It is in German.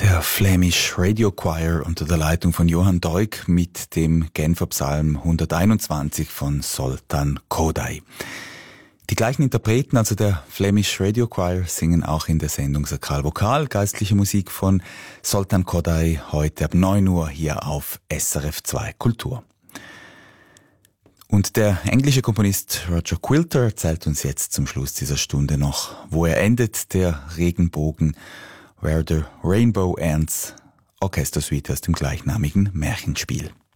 Der Flemish Radio Choir unter der Leitung von Johann Deuk mit dem Genfer Psalm 121 von Zoltán Kodály. Die gleichen Interpreten, also der Flemish Radio Choir, singen auch in der Sendung Sakralvokal, geistliche Musik von Zoltán Kodály, heute ab 9 Uhr hier auf SRF 2 Kultur. Und der englische Komponist Roger Quilter erzählt uns jetzt zum Schluss dieser Stunde noch, wo er endet, der Regenbogen, Where the Rainbow Ends, Orchestersuite aus dem gleichnamigen Märchenspiel.